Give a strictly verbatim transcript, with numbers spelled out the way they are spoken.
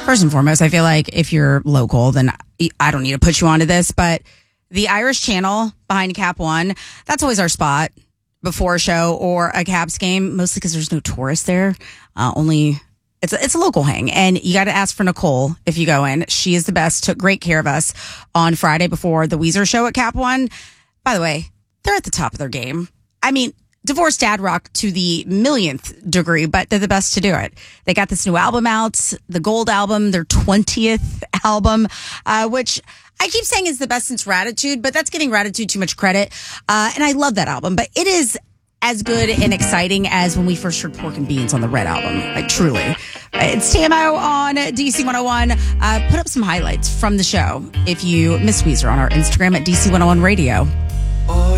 First and foremost, I feel like if you're local, then I don't need to put you onto this, but the Irish Channel behind Cap One, that's always our spot before a show or a Caps game, mostly because there's no tourists there. Uh, only it's a, it's a local hang, and you got to ask for Nicole if you go in. She is the best. Took great care of us on Friday before the Weezer show at Cap One. By the way, they're at the top of their game. I mean, divorced dad rock to the millionth degree, but they're the best to do it. They got this new album out, the Gold album, their twentieth album, uh, which I keep saying is the best since Ratitude, but that's giving Ratitude too much credit. Uh, and I love that album, but it is as good and exciting as when we first heard Pork and Beans on the Red album. Like, truly. It's T M O on D C one oh one. Uh, put up some highlights from the show if you miss Weezer on our Instagram at D C one oh one Radio.